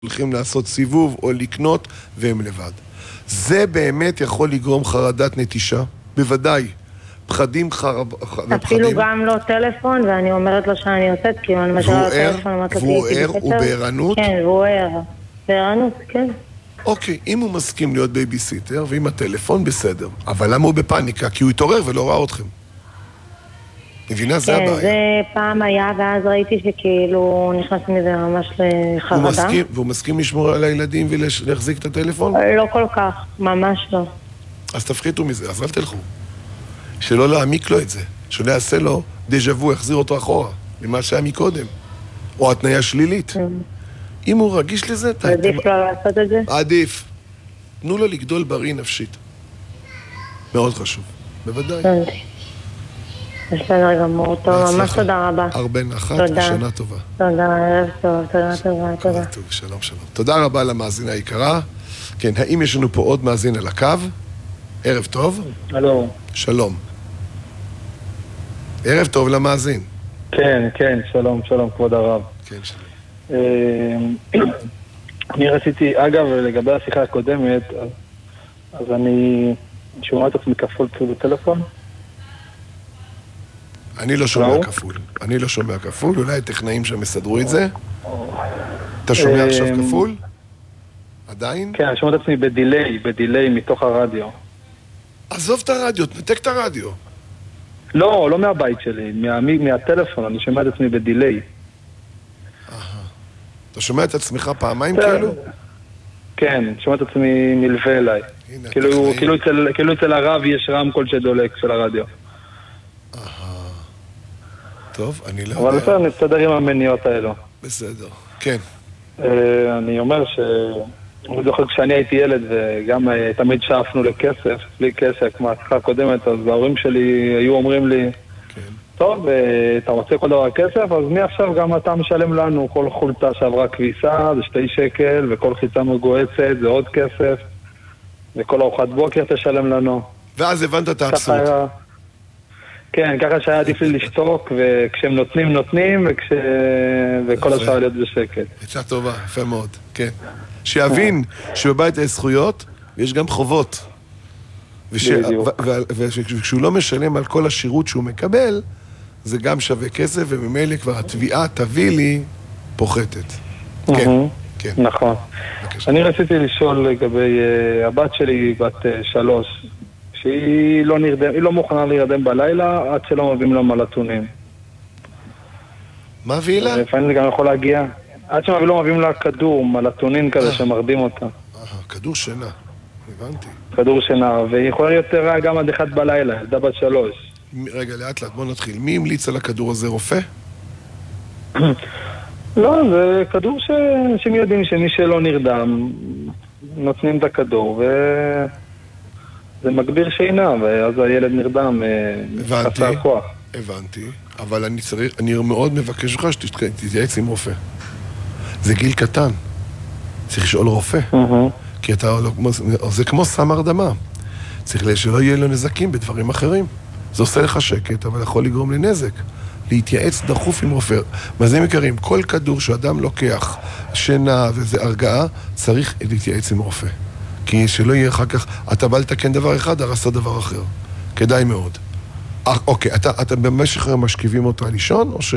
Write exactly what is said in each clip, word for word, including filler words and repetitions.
הולכים לעשות סיבוב או לקנות והם לבד. זה באמת יכול לגרום חרדת נטישה? בוודאי. פחדים חרב... אפילו גם לא טלפון, ואני אומרת לו שאני יוצאת, כי אני משאירה לו טלפון, אמרת לו והוא ער? הוא בערנות? כן, והוא ער. בערנות, כן. אוקיי, אם הוא מסכים להיות בייביסיטר, ועם הטלפון בסדר. אבל למה הוא בפאניקה? כי הוא התעורר ולא ראה אתכם. מבינה? זה הבעיה. כן, זה פעם היה, ואז ראיתי שכאילו נכנסתי מזה ממש לחרדה. והוא מסכים לשמור על הילדים ולהחזיק את הטלפון? לא כל כך, ממש לא. אז תפחיתו מזה, אז אל תלכו. שלא להעמיק לו את זה. שלא יעשה לו דז'ה וו, יחזיר אותו אחורה, למה שהיה מקודם. או התניה שלילית. אם הוא רגיש לזה, עדיף לא לעשות את זה? עדיף. תנו לו לגדול בריא נפשית. מאוד חשוב. בוודאי. בסדר גמור, טוב, ממש תודה רבה. הרבה נחת ושנה טובה. תודה, ערב טוב, תודה טובה, תודה. שלום, שלום. תודה רבה למאזינה היקרה. כן, האם יש לנו פה עוד מאזין על הקו? ערב טוב. הלו. שלום. ערב טוב למאזין. כן, כן, שלום, שלום, כבוד הרב. כן, שלום. אני רציתי, אגב, לגבי השיחה הקודמת, אז אני שומע את עצמי כפול בטלפון. אני לא שומע כפול. אני לא שומע כפול, אולי הטכנאים שם יסדרו את זה. אתה שומע עכשיו כפול? עדיין? כן, אני שומע את עצמי בדיליי, בדיליי מתוך הרדיו. עזוב את הרדיו, תנתק את הרדיו. לא, לא מהבית שלי, מהטלפון, אני שומע את עצמי בדיליי. אתה שומע את עצמך פעמיים כאילו? כן, שומע את עצמי מלווה אליי. כאילו אצל הרב יש רמקול שדולק של הרדיו. טוב, אני לא יודע. אבל בסדר, נסתדר עם המניות האלו. בסדר, כן. אני אומר ש... אני זוכר כשאני הייתי ילד וגם תמיד שאפנו לכסף, בלי כסף, כמו השיחה הקודמת, אז ההורים שלי היו אומרים לי, טוב, אתה רוצה כל דבר כסף, אז מעכשיו גם אתה משלם לנו, כל חולצה שעברה כביסה זה שתי שקל, וכל חיצה מגועצת זה עוד כסף, וכל ארוחת בוקר תשלם לנו. ואז הבנת את האבסורד. כן, ככה שהיה עדיף לי לשתוק, וכשהם נותנים, נותנים, וכש... וכל השאר להיות בשקט. עצה טובה, יפה מאוד, כן. שיבין שבבית יש זכויות, ויש גם חובות. וכשהוא לא משלם על כל השירות שהוא מקבל, זה גם שווה כסף, וממילא כבר התביעה תביא לי פוחתת. כן, כן. נכון. אני רציתי לשאול לגבי הבת שלי, בת שלוש, שהיא לא נרדם, היא לא מוכנה להירדם בלילה עד שלא מביאים לה מלטונים. מה הביא לה? לפעמים זה גם יכול להגיע, עד שלא מביאים לה כדור, מלטונים כזה שמרדים אותה. כדור שינה, הבנתי. כדור שינה, והיא יכולה להיות רעה גם עד אחד בלילה, ילדה בת שלוש. רגע, לאט לאט, בוא נתחיל. מי המליץ על הכדור הזה, רופא? לא, זה כדור שאנשים יודעים שמי שלא נרדם, נותנים את הכדור, ו... זה מגביר שינה, ואז הילד נרדם חסר כוח. הבנתי, אבל אני צריך, אני מאוד מבקש לך שתתייעץ עם רופא. זה גיל קטן. צריך לשאול רופא. כי אתה, זה כמו סם הרדמה. צריך שלא יהיה לו נזקים בדברים אחרים. זה עושה לך שקט, אבל יכול לגרום לנזק. להתייעץ דחוף עם רופא. מה זה מכירים? כל כדור שאדם לוקח שינה וזה הרגעה, צריך להתייעץ עם רופא. כי שלא יהיה אחר כך, אתה בא לתקן דבר אחד, הרסת דבר אחר. כדאי מאוד. אוקיי, אתה במשך משכיבים אותה לישון, או ש...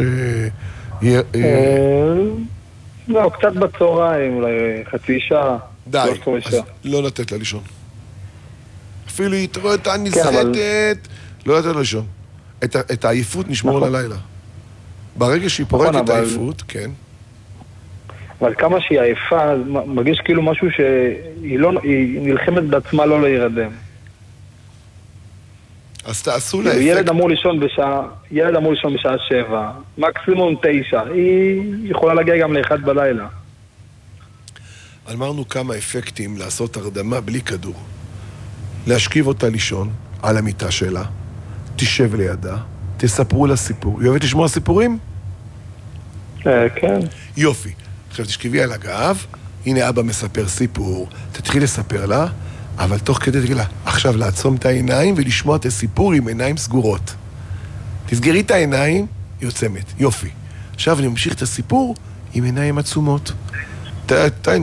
לא, קצת בצהריים, אולי חצי שעה. די, אז לא לתת לה לישון. אפילו היא תראה את הנסחטת, לא לתת לה לישון. את העייפות נשמור ללילה. ברגע שהיא פורקת את העייפות, כן. אבל כמה שהיא עייפה, מרגיש כאילו משהו שהיא לא, היא נלחמת בעצמה לא להירדם. אז תעשו לה אפקט. ילד אמור לישון בשעה, ילד אמור לישון בשעה שבע, מקסימום תשע. היא יכולה להגיע גם לאחד בלילה. אמרנו כמה אפקטים לעשות הרדמה בלי כדור. להשכיב אותה לישון על המיטה שלה, תשב לידה, תספרו לה סיפור. היא אוהבת לשמוע סיפורים? כן. יופי. עכשיו תשכבי על הגב, הנה אבא מספר סיפור, תתחיל לספר לה, אבל תוך כדי תגיד לה, עכשיו לעצום את העיניים ולשמוע את הסיפור עם עיניים סגורות. תסגרי את העיניים, היא עוצמת, יופי. עכשיו אני ממשיך את הסיפור עם עיניים עצומות. אתה